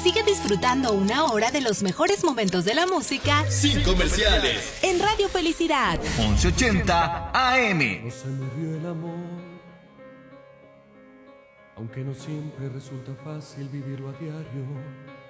Sigue disfrutando una hora de los mejores momentos de la música sin comerciales en Radio Felicidad 1180 AM. No se murió el amor, aunque no siempre resulta fácil vivirlo a diario.